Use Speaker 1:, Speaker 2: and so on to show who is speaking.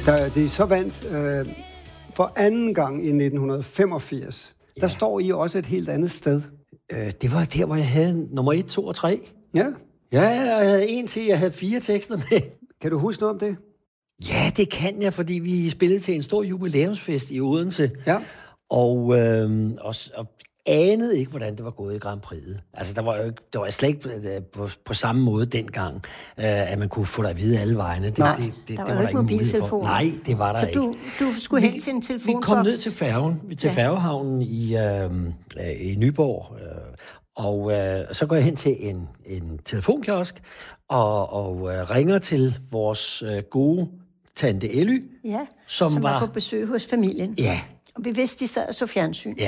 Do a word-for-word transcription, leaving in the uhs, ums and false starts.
Speaker 1: Da de så vandt øh, for anden gang i nitten femogfirs, ja. Der står I også et helt andet sted.
Speaker 2: Øh, det var der, hvor jeg havde nummer et, to og tre.
Speaker 1: Ja.
Speaker 2: Ja, jeg havde en til, jeg havde fire tekster med.
Speaker 1: Kan du huske noget om det?
Speaker 2: Ja, det kan jeg, fordi vi spillede til en stor jubilæumsfest i Odense.
Speaker 1: Ja.
Speaker 2: Og, øh, og, og anede ikke, hvordan det var gået i Grand Prix'et. Altså, der var jo ikke, der var slet ikke på, på samme måde dengang, øh, at man kunne få dig at vide alle vegne. Det,
Speaker 3: Nej,
Speaker 2: det, det,
Speaker 3: der
Speaker 2: det
Speaker 3: var
Speaker 2: var
Speaker 3: jo ikke mobiltelefon.
Speaker 2: Nej, det var der
Speaker 3: så
Speaker 2: ikke.
Speaker 3: Så du, du skulle vi, hen til en telefonboks?
Speaker 2: Vi kom ned til færgen, til ja. færgehavnen i, øh, i Nyborg, øh, og øh, så går jeg hen til en, en telefonkiosk, og, og øh, ringer til vores øh, gode tante Elly,
Speaker 3: ja,
Speaker 2: som,
Speaker 3: som var,
Speaker 2: var
Speaker 3: på besøg hos familien.
Speaker 2: Ja.
Speaker 3: Og vi vidste, de sad og så fjernsyn.
Speaker 2: Ja,